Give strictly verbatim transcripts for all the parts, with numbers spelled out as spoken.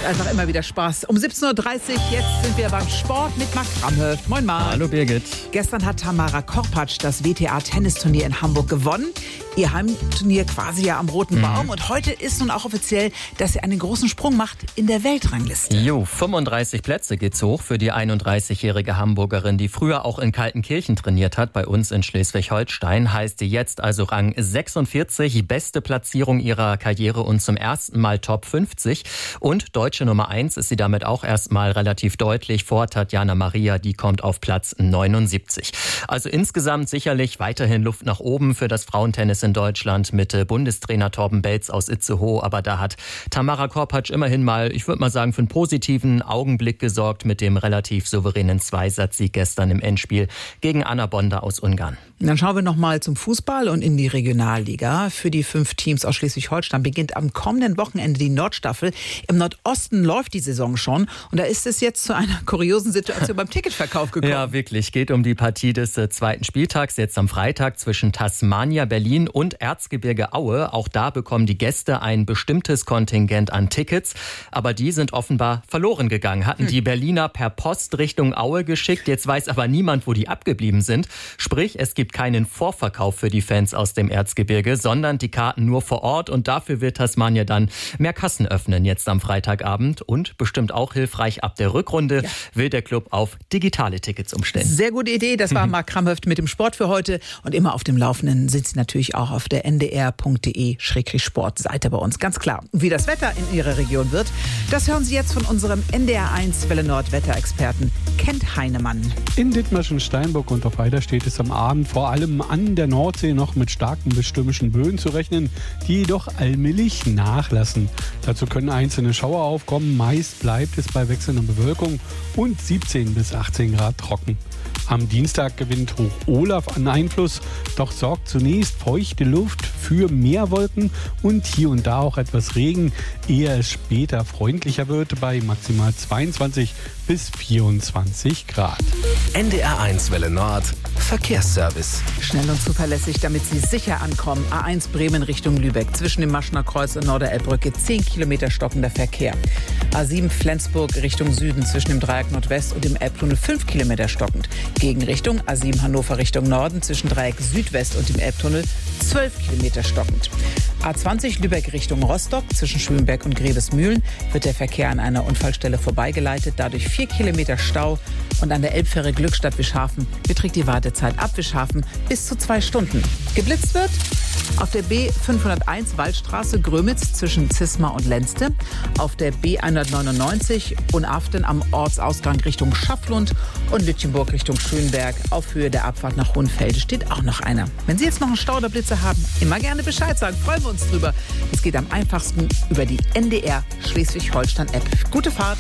macht einfach immer wieder Spaß. Um siebzehn Uhr dreißig, jetzt sind wir beim Sport mit Marc Kramhöft. Moin Marc. Hallo Birgit. Gestern hat Tamara Korpatsch das W T A-Tennisturnier in Hamburg gewonnen. Ihr Heimturnier quasi ja am Roten Baum. Mhm. Und heute ist nun auch offiziell, dass sie einen großen Sprung macht in der Weltrangliste. Jo, fünfunddreißig Plätze geht's hoch für die einunddreißigjährige Hamburgerin, die früher auch in Kaltenkirchen trainiert hat, bei uns in Schleswig-Holstein. Heißt sie jetzt also Rang sechsundvierzig, beste Platzierung ihrer Karriere und zum ersten Mal Top fünfzig. Und deutsche Nummer eins ist sie damit auch erstmal relativ deutlich vor Tatjana Maria, die kommt auf Platz neunundsiebzig. Also insgesamt sicherlich weiterhin Luft nach oben für das Frauentennis in Deutschland mit Bundestrainer Torben Belz aus Itzehoe. Aber da hat Tamara Korpatsch immerhin mal, ich würde mal sagen, für einen positiven Augenblick gesorgt mit dem relativ souveränen Zweisatzsieg gestern im Endspiel gegen Anna Bonda aus Ungarn. Dann schauen wir noch mal zum Fußball und in die Regionalliga. Für die fünf Teams aus Schleswig-Holstein beginnt am kommenden Wochenende die Nordstaffel. Im Nordosten läuft die Saison schon und da ist es jetzt zu einer kuriosen Situation beim Ticketverkauf gekommen. Ja, wirklich. Geht um die Partie des äh, zweiten Spieltags, jetzt am Freitag zwischen Tasmania Berlin und Erzgebirge Aue. Auch da bekommen die Gäste ein bestimmtes Kontingent an Tickets, aber die sind offenbar verloren gegangen. Hatten hm. die Berliner per Post Richtung Aue geschickt, jetzt weiß aber niemand, wo die abgeblieben sind. Sprich, es gibt keinen Vorverkauf für die Fans aus dem Erzgebirge, sondern die Karten nur vor Ort und dafür wird Tasmania dann mehr Kassen öffnen jetzt am Freitagabend und bestimmt auch hilfreich ab der Rückrunde ja. will der Club auf digitale Tickets umstellen. Sehr gute Idee, das war Marc Kramhöft mit dem Sport für heute und immer auf dem Laufenden sind Sie natürlich auch auf der n d r punkt d e Schrägstrich sport Seite bei uns, ganz klar. Wie das Wetter in Ihrer Region wird, das hören Sie jetzt von unserem N D R eins Welle Nord Wetterexperten Kent Heinemann. In Dithmarschen, Steinburg und auf Eider steht es am Abend vor allem an der Nordsee noch mit starken bis stürmischen Böen zu rechnen, die jedoch allmählich nachlassen. Dazu können einzelne Schauer aufkommen, meist bleibt es bei wechselnder Bewölkung und siebzehn bis achtzehn Grad trocken. Am Dienstag gewinnt Hoch Olaf an Einfluss, doch sorgt zunächst feuchte Luft für mehr Wolken und hier und da auch etwas Regen, ehe es später freundlicher wird bei maximal zweiundzwanzig bis vierundzwanzig Grad. N D R eins Welle Nord Verkehrsservice. Schnell und zuverlässig, damit Sie sicher ankommen. A eins Bremen Richtung Lübeck. Zwischen dem Maschner Kreuz und Norderelbbrücke zehn Kilometer stockender Verkehr. A sieben Flensburg Richtung Süden. Zwischen dem Dreieck Nordwest und dem Elbtunnel fünf Kilometer stockend. Gegenrichtung A sieben Hannover Richtung Norden. Zwischen Dreieck Südwest und dem Elbtunnel zwölf Kilometer stockend. A zwanzig Lübeck Richtung Rostock. Zwischen Schönberg und Grevesmühlen wird der Verkehr an einer Unfallstelle vorbeigeleitet. Dadurch vier Kilometer Stau. Und an der Elbfähre Glückstadt-Wischhafen beträgt die Wartezeit ab Wischhafen bis zu zwei Stunden. Geblitzt wird auf der B fünfhunderteins Waldstraße Grömitz zwischen Zismar und Lenzte, auf der B hundertneunundneunzig Unaften am Ortsausgang Richtung Schafflund und Lütchenburg Richtung Schönberg auf Höhe der Abfahrt nach Hohenfelde steht auch noch einer. Wenn Sie jetzt noch einen Stau oder Blitze haben, immer gerne Bescheid sagen, freuen wir uns drüber. Es geht am einfachsten über die N D R Schleswig-Holstein-App. Gute Fahrt!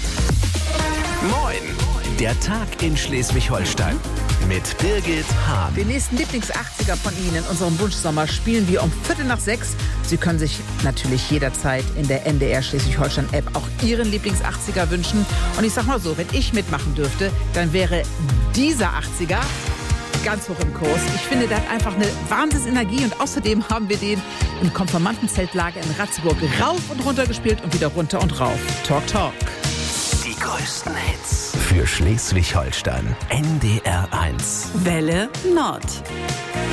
Moin! Der Tag in Schleswig-Holstein mit Birgit Hahn. Den nächsten Lieblings-achtziger von Ihnen in unserem Wunschsommer spielen wir um Viertel nach sechs. Sie können sich natürlich jederzeit in der N D R Schleswig-Holstein-App auch Ihren Lieblings-achtziger wünschen. Und ich sag mal so, wenn ich mitmachen dürfte, dann wäre dieser achtziger ganz hoch im Kurs. Ich finde, der hat einfach eine Wahnsinnsenergie und außerdem haben wir den im Konfirmandenzeltlager in Ratzeburg rauf und runter gespielt und wieder runter und rauf. Talk, talk. Die größten Hits für Schleswig-Holstein. N D R eins. Welle Nord.